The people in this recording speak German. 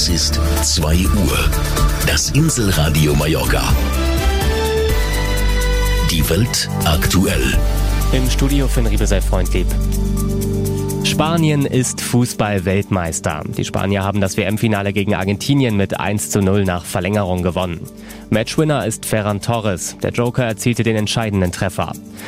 Es ist 2 Uhr. Das Inselradio Mallorca. Die Welt aktuell. Im Studio Finn Riebe, sei freundlieb. Spanien ist Fußball-Weltmeister. Die Spanier haben das WM-Finale gegen Argentinien mit 1:0 nach Verlängerung gewonnen. Matchwinner ist Ferran Torres. Der Joker erzielte den entscheidenden Treffer.